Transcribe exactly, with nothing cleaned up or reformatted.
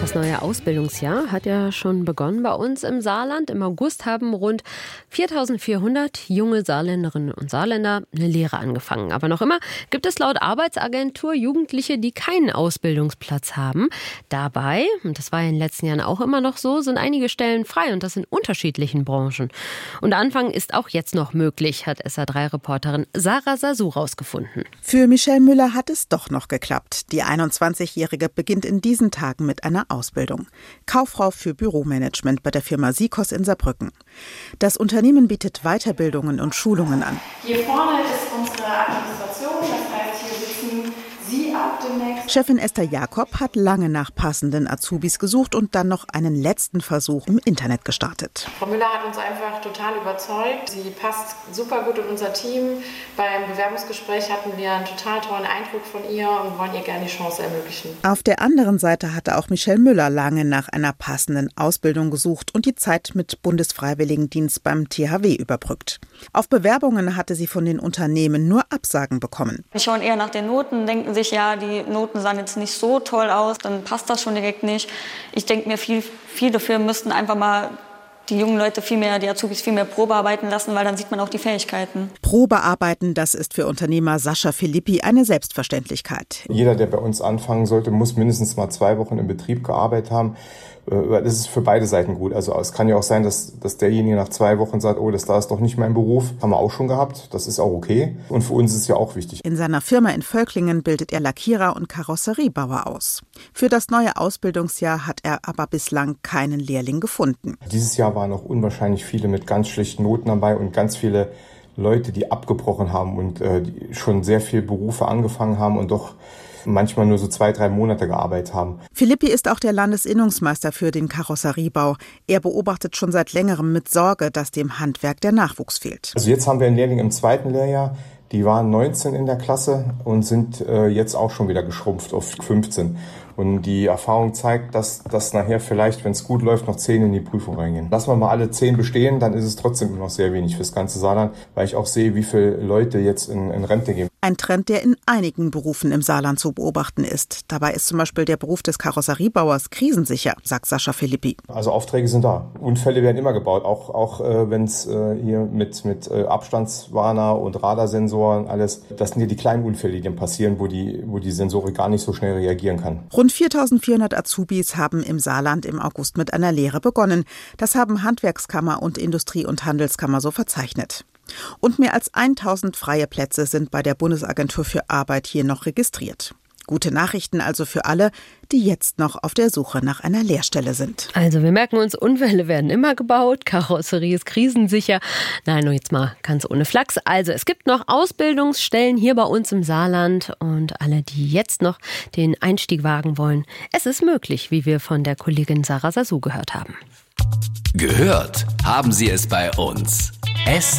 Das neue Ausbildungsjahr hat ja schon begonnen bei uns im Saarland. Im August haben rund viertausendvierhundert junge Saarländerinnen und Saarländer eine Lehre angefangen. Aber noch immer gibt es laut Arbeitsagentur Jugendliche, die keinen Ausbildungsplatz haben. Dabei, und das war in den letzten Jahren auch immer noch so, sind einige Stellen frei und das in unterschiedlichen Branchen. Und Anfang ist auch jetzt noch möglich, hat S A drei Reporterin Sarah Sasu rausgefunden. Für Michelle Müller hat es doch noch geklappt. Die einundzwanzigjährige beginnt in diesen Tagen mit einer Ausbildung. Kauffrau für Büromanagement bei der Firma Sikos in Saarbrücken. Das Unternehmen bietet Weiterbildungen und Schulungen an. Hier vorne ist unsere Administration, das heißt, hier sitzen Sie ab demnächst. Chefin Esther Jakob hat lange nach passenden Azubis gesucht und dann noch einen letzten Versuch im Internet gestartet. Frau Müller hat uns einfach total überzeugt. Sie passt super gut in unser Team. Beim Bewerbungsgespräch hatten wir einen total tollen Eindruck von ihr und wollen ihr gerne die Chance ermöglichen. Auf der anderen Seite hatte auch Michelle Müller lange nach einer passenden Ausbildung gesucht und die Zeit mit Bundesfreiwilligendienst beim T H W überbrückt. Auf Bewerbungen hatte sie von den Unternehmen nur Absagen bekommen. Wir schauen eher nach den Noten, denken sich, ja, die Noten sahen jetzt nicht so toll aus, dann passt das schon direkt nicht. Ich denke mir, viel, viele Firmen müssten einfach mal die jungen Leute viel mehr, die Azubis viel mehr Probe arbeiten lassen, weil dann sieht man auch die Fähigkeiten. Probearbeiten, das ist für Unternehmer Sascha Filippi eine Selbstverständlichkeit. Jeder, der bei uns anfangen sollte, muss mindestens mal zwei Wochen im Betrieb gearbeitet haben. Das ist für beide Seiten gut. Also es kann ja auch sein, dass, dass derjenige nach zwei Wochen sagt, oh, das da ist doch nicht mein Beruf. Haben wir auch schon gehabt. Das ist auch okay. Und für uns ist es ja auch wichtig. In seiner Firma in Völklingen bildet er Lackierer und Karosseriebauer aus. Für das neue Ausbildungsjahr hat er aber bislang keinen Lehrling gefunden. Dieses Jahr waren noch unwahrscheinlich viele mit ganz schlechten Noten dabei und ganz viele Leute, die abgebrochen haben und äh, die schon sehr viele Berufe angefangen haben und doch manchmal nur so zwei, drei Monate gearbeitet haben. Filippi ist auch der Landesinnungsmeister für den Karosseriebau. Er beobachtet schon seit längerem mit Sorge, dass dem Handwerk der Nachwuchs fehlt. Also jetzt haben wir einen Lehrling im zweiten Lehrjahr. Die waren neunzehn in der Klasse und sind äh, jetzt auch schon wieder geschrumpft auf fünfzehn. Und die Erfahrung zeigt, dass das nachher vielleicht, wenn es gut läuft, noch zehn in die Prüfung reingehen. Lassen wir mal alle zehn bestehen, dann ist es trotzdem noch sehr wenig fürs ganze Saarland, weil ich auch sehe, wie viele Leute jetzt in, in Rente gehen. Ein Trend, der in einigen Berufen im Saarland zu beobachten ist. Dabei ist zum Beispiel der Beruf des Karosseriebauers krisensicher, sagt Sascha Filippi. Also Aufträge sind da. Unfälle werden immer gebaut, auch, auch äh, wenn es äh, hier mit, mit äh, Abstandswarner und Radarsensoren alles, das sind ja die kleinen Unfälle, die dann passieren, wo die, wo die Sensorik gar nicht so schnell reagieren kann. Rund viertausendvierhundert Azubis haben im Saarland im August mit einer Lehre begonnen. Das haben Handwerkskammer und Industrie- und Handelskammer so verzeichnet. Und mehr als tausend freie Plätze sind bei der Bundesagentur für Arbeit hier noch registriert. Gute Nachrichten also für alle, die jetzt noch auf der Suche nach einer Lehrstelle sind. Also wir merken uns, Unfälle werden immer gebaut, Karosserie ist krisensicher. Nein, nur jetzt mal ganz ohne Flachs. Also es gibt noch Ausbildungsstellen hier bei uns im Saarland und alle, die jetzt noch den Einstieg wagen wollen, es ist möglich, wie wir von der Kollegin Sarah Sasu gehört haben. Gehört haben Sie es bei uns. S